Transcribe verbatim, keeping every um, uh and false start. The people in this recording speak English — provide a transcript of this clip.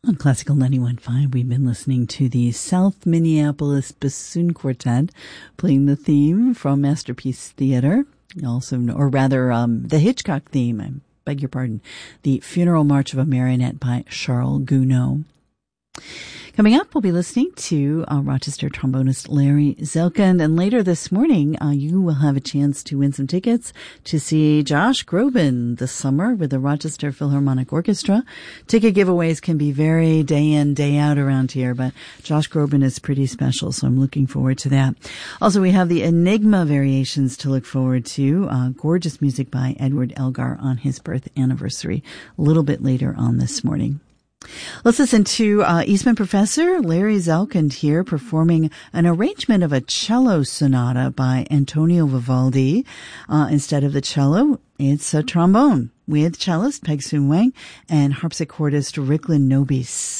On Classical ninety-one point five, we've been listening to the South Minneapolis Bassoon Quartet playing the theme from Masterpiece Theater, also, or rather, um, the Hitchcock theme, I beg your pardon, the Funeral March of a Marionette by Charles Gounod. Coming up, we'll be listening to uh, Rochester trombonist Larry Zelkind, and later this morning, uh, you will have a chance to win some tickets to see Josh Groban this summer with the Rochester Philharmonic Orchestra. Ticket giveaways can be very day in, day out around here, but Josh Groban is pretty special, so I'm looking forward to that. Also, we have the Enigma variations to look forward to. Uh, gorgeous music by Edward Elgar on his birth anniversary a little bit later on this morning. Let's listen to uh, Eastman professor Larry Zelkind here performing an arrangement of a cello sonata by Antonio Vivaldi. Uh, instead of the cello, it's a trombone with cellist Peg Soon Wang and harpsichordist Ricklin Nobis.